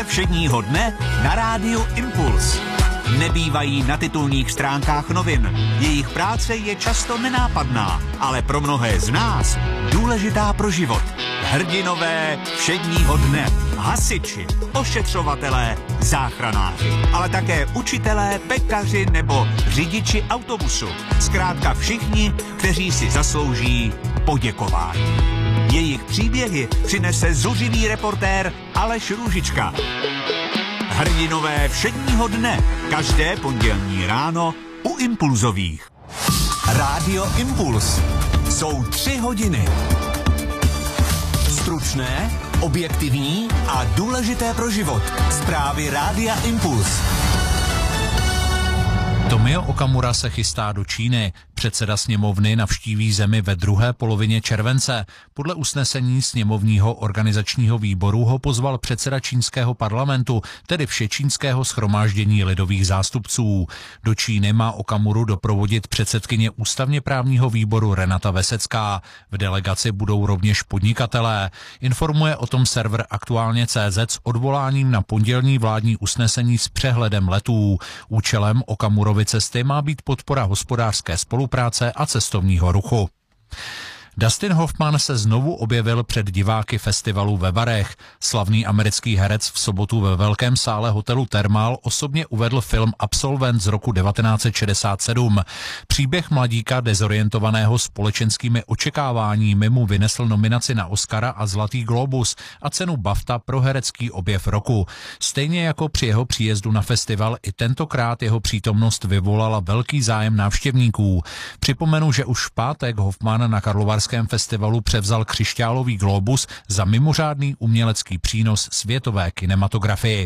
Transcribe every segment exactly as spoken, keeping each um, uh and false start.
Všedního dne na rádiu Impuls. Nebývají na titulních stránkách novin. Jejich práce je často nenápadná, ale pro mnohé z nás důležitá pro život. Hrdinové všedního dne, hasiči, ošetřovatelé, záchranáři, ale také učitelé, pekaři nebo řidiči autobusu. Zkrátka všichni, kteří si zaslouží poděkování. Jejich příběhy přinese zuřivý reportér Aleš Růžička. Hrdinové všedního dne, každé pondělní ráno u Impulzových. Rádio Impuls. Jsou tři hodiny. Stručné, objektivní a důležité pro život. Zprávy Rádia Impuls. Tomio Okamura se chystá do Číny. Předseda sněmovny navštíví zemi ve druhé polovině července. Podle usnesení sněmovního organizačního výboru ho pozval předseda čínského parlamentu, tedy všečínského shromáždění lidových zástupců. Do Číny má Okamuru doprovodit předsedkyně ústavně právního výboru Renata Vesecká. V delegaci budou rovněž podnikatelé. Informuje o tom server Aktuálně tečka cé zet s odvoláním na pondělní vládní usnesení s přehledem letů. Účelem Okamurovy cesty má být podpora hospodářské spolupráce a cestovního ruchu. Dustin Hoffman se znovu objevil před diváky festivalu ve Varech. Slavný americký herec v sobotu ve velkém sále hotelu Thermal osobně uvedl film Absolvent z roku devatenáct set šedesát sedm. Příběh mladíka dezorientovaného společenskými očekáváními mu vynesl nominaci na Oscara a Zlatý glóbus a cenu BAFTA pro herecký objev roku. Stejně jako při jeho příjezdu na festival, i tentokrát jeho přítomnost vyvolala velký zájem návštěvníků. Připomenu, že už v pátek Hoffman na Karlovarském festivalu převzal křišťálový glóbus za mimořádný umělecký přínos světové kinematografii.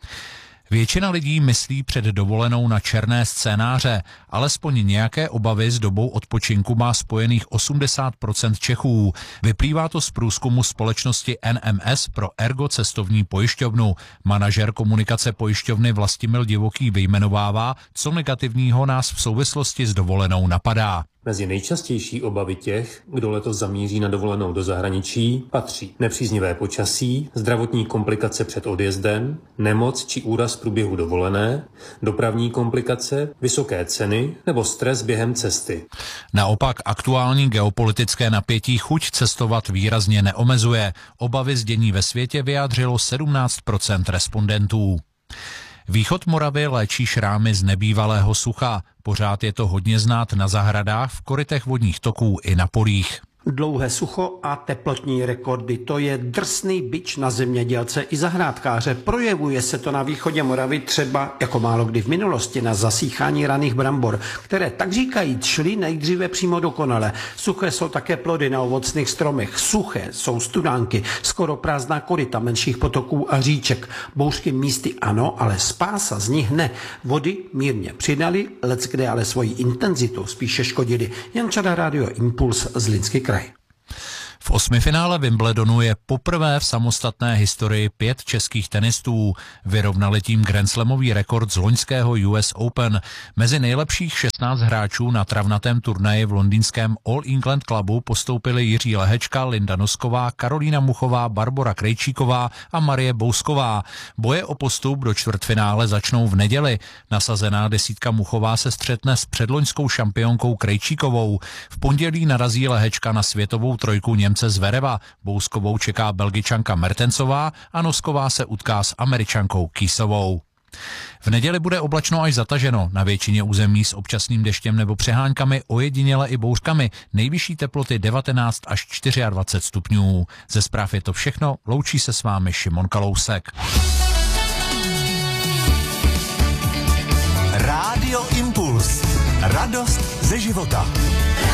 Většina lidí myslí před dovolenou na černé scénáře. Alespoň nějaké obavy s dobou odpočinku má spojených osmdesát procent Čechů. Vyplývá to z průzkumu společnosti N M S pro Ergo cestovní pojišťovnu. Manažer komunikace pojišťovny Vlastimil Divoký vyjmenovává, co negativního nás v souvislosti s dovolenou napadá. Mezi nejčastější obavy těch, kdo letos zamíří na dovolenou do zahraničí, patří nepříznivé počasí, zdravotní komplikace před odjezdem, nemoc či úraz v průběhu dovolené, dopravní komplikace, vysoké ceny nebo stres během cesty. Naopak aktuální geopolitické napětí chuť cestovat výrazně neomezuje. Obavy z dění ve světě vyjádřilo sedmnáct procent respondentů. Východ Moravy léčí šrámy z nebývalého sucha. Pořád je to hodně znát na zahradách, v korytech vodních toků i na polích. Dlouhé sucho a teplotní rekordy, to je drsný bič na zemědělce i zahrádkáře. Projevuje se to na východě Moravy třeba jako málo kdy v minulosti na zasíchání raných brambor, které tak říkajíc šly nejdříve přímo dokonale. Suché jsou také plody na ovocných stromech, suché jsou studánky, skoro prázdná koryta menších potoků a říček. Bouřky místy ano, ale spása z nich ne. Vody mírně přidali, leckde ale svoji intenzitu spíše škodili. Jan Čada, Radio Impuls, Zlínský kraj. V osmifinále Wimbledonu je poprvé v samostatné historii pět českých tenistů. Vyrovnali tím grandslamový rekord z loňského U S Open. Mezi nejlepších šestnáct hráčů na travnatém turnaji v londýnském All England Clubu postoupili Jiří Lehečka, Linda Nosková, Karolína Muchová, Barbora Krejčíková a Marie Bousková. Boje o postup do čtvrtfinále začnou v neděli. Nasazená desítka Muchová se střetne s předloňskou šampionkou Krejčíkovou. V pondělí narazí Lehečka na světovou trojku Němce Zvereva. Bouskovou čeká Belgičanka Mertensová a Nosková se utká s Američankou Kýsovou. V neděli bude oblačno až zataženo, na většině území s občasným deštěm nebo přeháňkami, ojediněle i bouřkami. Nejvyšší teploty devatenáct až dvacet čtyři stupňů. Ze zpráv je to všechno, loučí se s vámi Šimon Kalousek. Rádio Impuls. Radost ze života.